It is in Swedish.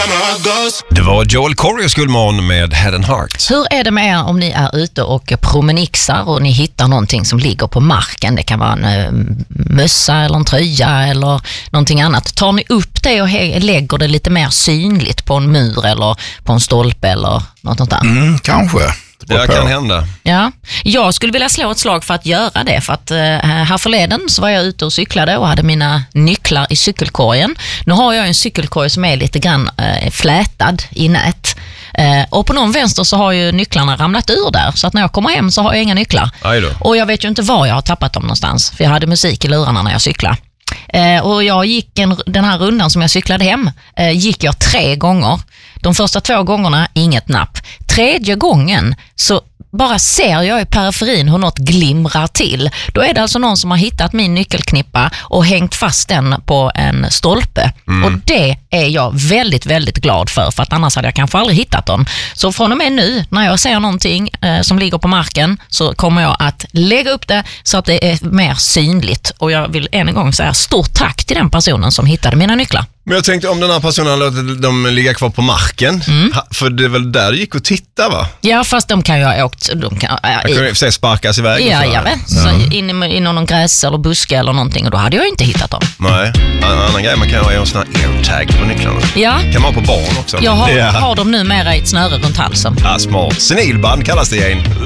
Det var Joel Corey och Skullmån med Head and Heart. Hur är det med er om ni är ute och promenixar och ni hittar någonting som ligger på marken? Det kan vara en mössa eller en tröja eller någonting annat. Tar ni upp det och lägger det lite mer synligt på en mur eller på en stolpe eller något sånt där? Kanske. Det kan hända. Ja, jag skulle vilja slå ett slag för att göra det, för att här förleden så var jag ute och cyklade och hade mina nycklar i cykelkorgen. Nu har jag en cykelkorg som är lite grann flätad i nät. Och på någon vänster så har ju nycklarna ramlat ur där, så att när jag kommer hem så har jag inga nycklar. Och jag vet ju inte var jag har tappat dem någonstans, för jag hade musik i lurarna när jag cyklade. Och jag gick den här rundan som jag cyklade hem gick jag 3 gånger. De första 2 gångerna inget napp. 3:e gången så bara ser jag i periferin hur något glimrar till. Då är det alltså någon som har hittat min nyckelknippa och hängt fast den på en stolpe. Och det är jag väldigt, väldigt glad för att annars hade jag kanske aldrig hittat dem. Så från och med nu, när jag ser någonting som ligger på marken, så kommer jag att lägga upp det så att det är mer synligt. Och jag vill än en gång säga stort tack till den personen som hittade mina nycklar. Men jag tänkte om den här personen låter dem ligga kvar på marken. För det är väl där du gick och titta, va? Ja, fast de kan ju ha åkt... Jag kunde se sparkas iväg. Ja, jag vet. Så in i någon gräs eller buske eller någonting, och då hade jag inte hittat dem. Nej, en annan grej man kan ha är en sån här airtag på nycklarna. Ja. Kan man ha på barn också. Jag har dem numera i ett snöre runt halsen. Ja, smart. Senilband kallas det igen.